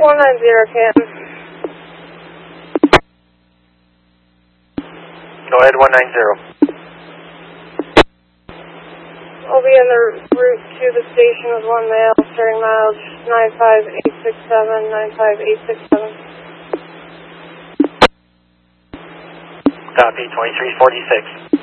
190, Cam. Go ahead, 190. I'll be en route to the station with 1 male, starting mileage 95867, 95867. Copy, 2346.